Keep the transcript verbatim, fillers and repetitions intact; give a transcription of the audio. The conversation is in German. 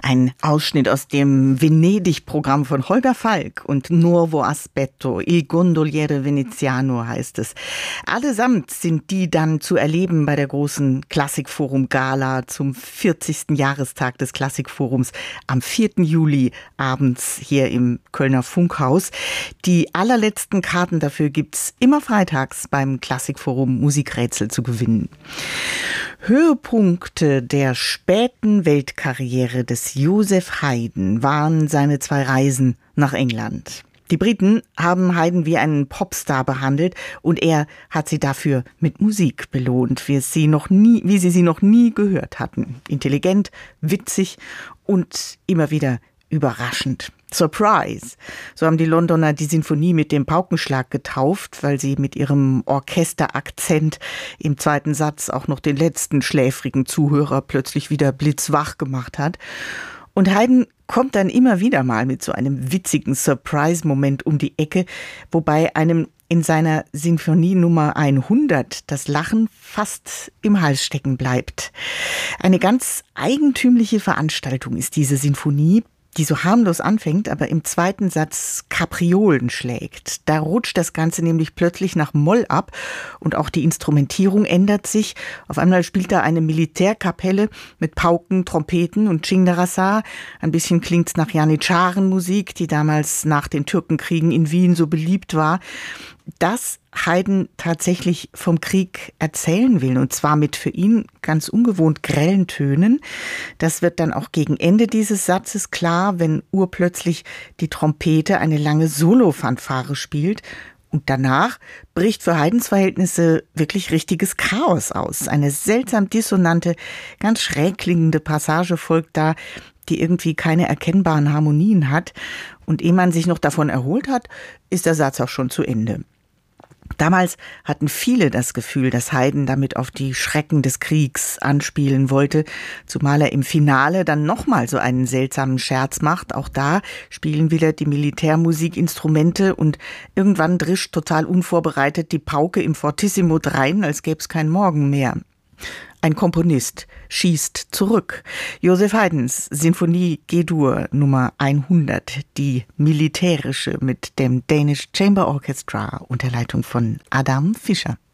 Ein Ausschnitt aus dem Venedig-Programm von Holger Falk und Nuovo Aspetto, Il Gondoliere Veneziano heißt es. Allesamt sind die dann zu erleben bei der großen Klassikforum-Gala zum vierzigsten Jahrestag des Klassikforums am vierten Juli abends hier im Kölner Funkhaus. Die allerletzten Karten dafür gibt's immer freitags beim Klassikforum Musikrätsel zu gewinnen. Höhepunkte der späten Weltkarriere des Joseph Haydn waren seine zwei Reisen nach England. Die Briten haben Haydn wie einen Popstar behandelt und er hat sie dafür mit Musik belohnt, wie es sie noch nie, wie sie sie noch nie gehört hatten. Intelligent, witzig und immer wieder überraschend. Surprise! So haben die Londoner die Sinfonie mit dem Paukenschlag getauft, weil sie mit ihrem Orchesterakzent im zweiten Satz auch noch den letzten schläfrigen Zuhörer plötzlich wieder blitzwach gemacht hat. Und Haydn kommt dann immer wieder mal mit so einem witzigen Surprise-Moment um die Ecke, wobei einem in seiner Sinfonie Nummer hundert das Lachen fast im Hals stecken bleibt. Eine ganz eigentümliche Veranstaltung ist diese Sinfonie, die so harmlos anfängt, aber im zweiten Satz Kapriolen schlägt. Da rutscht das Ganze nämlich plötzlich nach Moll ab und auch die Instrumentierung ändert sich. Auf einmal spielt da eine Militärkapelle mit Pauken, Trompeten und Çingene. Ein bisschen klingt's nach Janitscharen-Musik, die damals nach den Türkenkriegen in Wien so beliebt war. Dass Haydn tatsächlich vom Krieg erzählen will, und zwar mit für ihn ganz ungewohnt grellen Tönen. Das wird dann auch gegen Ende dieses Satzes klar, wenn urplötzlich die Trompete eine lange Solo-Fanfare spielt. Und danach bricht für Haydns Verhältnisse wirklich richtiges Chaos aus. Eine seltsam dissonante, ganz schräg klingende Passage folgt da, die irgendwie keine erkennbaren Harmonien hat. Und ehe man sich noch davon erholt hat, ist der Satz auch schon zu Ende. Damals hatten viele das Gefühl, dass Haydn damit auf die Schrecken des Kriegs anspielen wollte, zumal er im Finale dann nochmal so einen seltsamen Scherz macht. Auch da spielen wieder die Militärmusikinstrumente und irgendwann drischt total unvorbereitet die Pauke im Fortissimo drein, als gäbe es kein Morgen mehr. Ein Komponist schießt zurück. Joseph Haydns Sinfonie G-Dur Nummer hundert, die militärische mit dem Danish Chamber Orchestra unter Leitung von Adam Fischer.